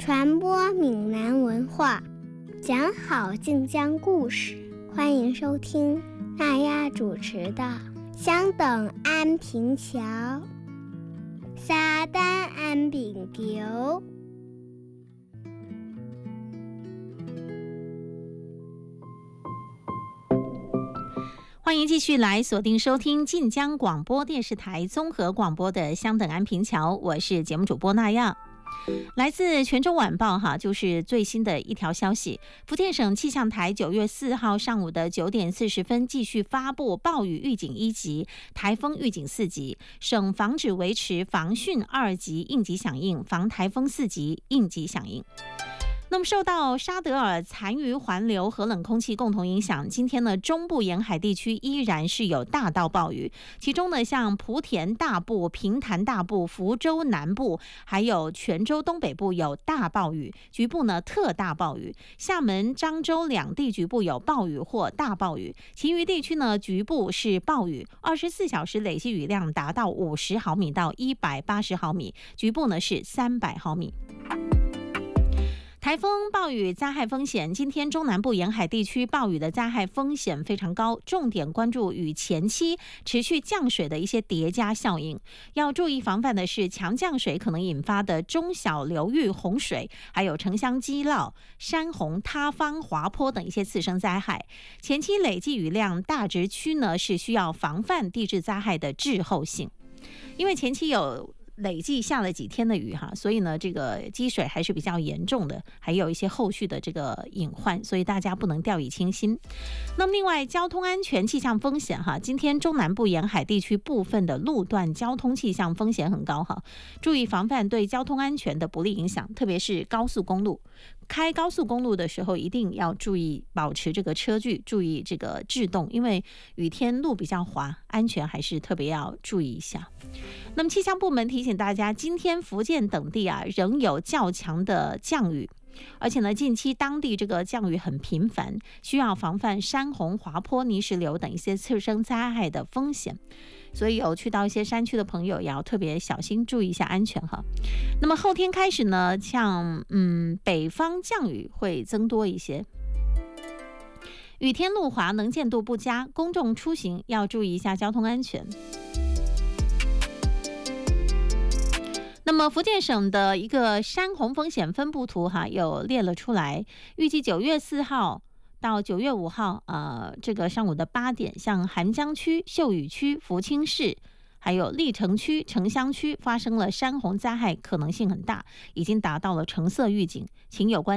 传播闽南文化，讲好晋江故事。欢迎收听娜亚主持的《相等安平桥》沙丹安平桥。 欢迎继续来锁定收听晋江广播电视台综合广播的相等安平桥，我是节目主播娜亚。来自泉州晚报就是最新的一条消息，福建省气象台9月4号上午的9点40分继续发布暴雨预警1级、台风预警4级，省防止维持防汛2级应急响应，防台风4级应急响应。那么受到沙德尔残余环流和冷空气共同影响，今天呢，中部沿海地区依然是有大到暴雨，其中呢，像莆田大部、平潭大部、福州南部，还有泉州东北部有大暴雨，局部呢特大暴雨，厦门、漳州两地局部有暴雨或大暴雨，其余地区呢局部是暴雨，24小时累计雨量达到50毫米到180毫米，局部呢是300毫米。台风暴雨灾害风险，今天中南部沿海地区暴雨的灾害风险非常高，重点关注雨前期持续降水的一些叠加效应。要注意防范的是强降水可能引发的中小流域洪水，还有城乡积涝、山洪、塌方、滑坡等一些次生灾害。前期累计雨量大值区呢是需要防范地质灾害的滞后性，因为前期有累计下了几天的雨所以呢这个积水还是比较严重的，还有一些后续的这个隐患，所以大家不能掉以轻心。那么另外交通安全气象风险今天中南部沿海地区部分的路段交通气象风险很高注意防范对交通安全的不利影响，特别是高速公路。开高速公路的时候一定要注意保持这个车距，注意这个制动，因为雨天路比较滑，安全还是特别要注意一下。那么气象部门提醒大家，今天福建等地仍有较强的降雨，而且呢近期当地这个降雨很频繁，需要防范山洪、滑坡、泥石流等一些次生灾害的风险，所以有去到一些山区的朋友也要特别小心，注意一下安全那么后天开始呢，像北方降雨会增多一些，雨天路滑，能见度不佳，公众出行要注意一下交通安全。那么福建省的一个山洪风险分布图有列了出来，预计9月4号到9月5号这个上午的8点，像涵江区、秀屿区、福清市还有历城区、城乡区发生了山洪灾害，可能性很大，已经达到了橙色预警，请有关